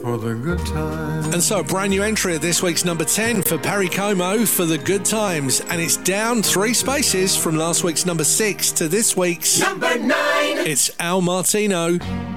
for the good times. And so a brand new entry at this week's number 10 for Perry Como, For the Good Times. And it's down 3 spaces from last week's number 6 to this week's number 9. It's Al Martino.